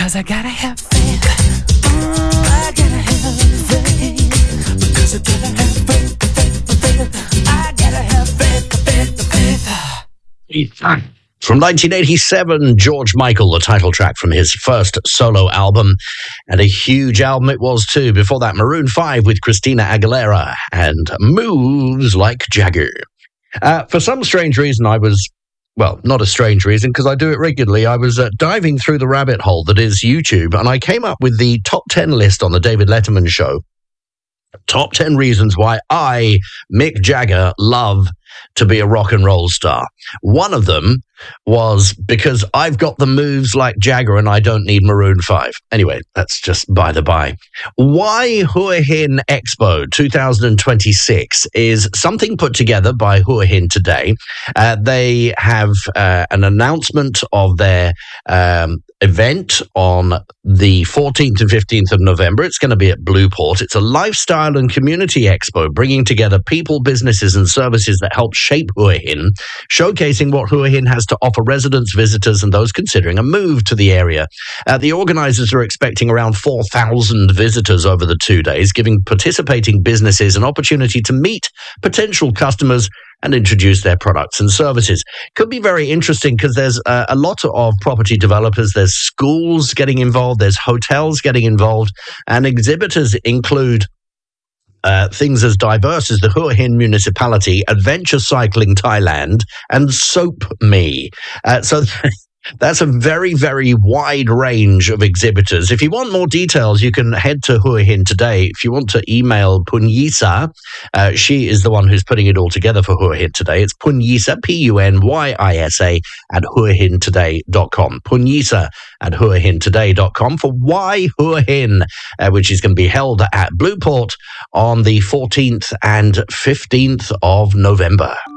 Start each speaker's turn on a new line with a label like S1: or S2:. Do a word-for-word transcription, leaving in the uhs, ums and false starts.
S1: Because I gotta have faith. I gotta have faith. Because I gotta have faith, faith, faith. I gotta have faith, faith, faith.
S2: From nineteen eighty-seven, George Michael, the title track from his first solo album, and a huge album it was too. Before that, Maroon five with Christina Aguilera and Moves Like Jagger. Uh, for some strange reason, I was, well, not a strange reason, because I do it regularly. I was uh, diving through the rabbit hole that is YouTube, and I came up with the top ten list on the David Letterman show. Top ten reasons why I, Mick Jagger, love to be a rock and roll star. One of them was because I've got the moves like Jagger and I don't need Maroon five. Anyway, that's just by the by. Why Hua Hin Expo twenty twenty-six is something put together by Hua Hin today. Uh, they have uh, an announcement of their um, event on the fourteenth and fifteenth of November. It's going to be at Blueport. It's a lifestyle and community expo bringing together people, businesses, and services that help shape Hua Hin, showcasing what Hua Hin has to offer residents, visitors, and those considering a move to the area. Uh, the organizers are expecting around four thousand visitors over the two days, giving participating businesses an opportunity to meet potential customers and introduce their products and services. Could be very interesting because there's uh, a lot of property developers, there's schools getting involved, there's hotels getting involved, and exhibitors include Uh, things as diverse as the Hua Hin Municipality, Adventure Cycling Thailand, and Soap Me. Uh, so that's a very, very wide range of exhibitors. If you want more details, you can head to Hua Hin today. If you want to email Punyisa, uh, she is the one who's putting it all together for Hua Hin today. It's Punyisa, P U N Y I S A, at hua hin today dot com. Punyisa at hua hin today dot com for Why Hua Hin, uh, which is going to be held at Blueport on the fourteenth and fifteenth of November.